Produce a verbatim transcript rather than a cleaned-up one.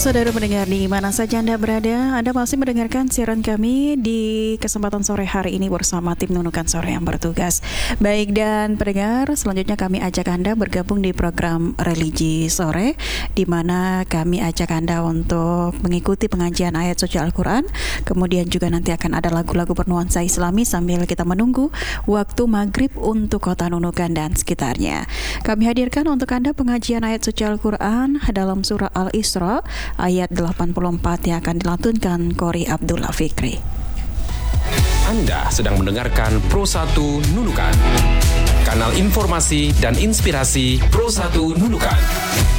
Saudara pendengar di mana saja Anda berada, Anda masih mendengarkan siaran kami di kesempatan sore hari ini bersama tim Nunukan Sore yang bertugas. Baik, dan pendengar, selanjutnya kami ajak Anda bergabung di program Religi Sore, di mana kami ajak Anda untuk mengikuti pengajian ayat suci Al-Quran. Kemudian juga nanti akan ada lagu-lagu bernuansa Islami sambil kita menunggu waktu maghrib untuk kota Nunukan dan sekitarnya. Kami hadirkan untuk Anda pengajian ayat suci Al-Quran dalam surah Al-Isra ayat delapan puluh empat yang akan dilantunkan Qori Abdullah Fikri. Anda sedang mendengarkan Pro satu Nunukan, kanal informasi dan inspirasi Pro satu Nunukan.